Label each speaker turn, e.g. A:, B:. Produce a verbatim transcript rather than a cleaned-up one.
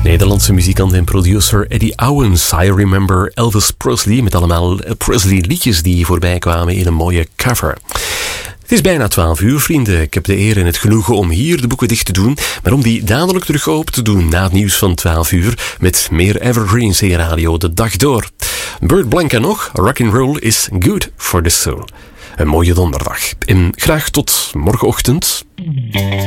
A: Nederlandse muzikant en producer Eddie Owens. I Remember Elvis Presley, met allemaal Presley liedjes die voorbij kwamen in een mooie cover. Het is bijna twaalf uur, vrienden. Ik heb de eer en het genoegen om hier de boeken dicht te doen, maar om die dadelijk terug open te doen na het nieuws van twaalf uur met meer Evergreens in radio de dag door. Burt Blanca nog, rock'n'roll is good for the soul. Een mooie donderdag en graag tot morgenochtend.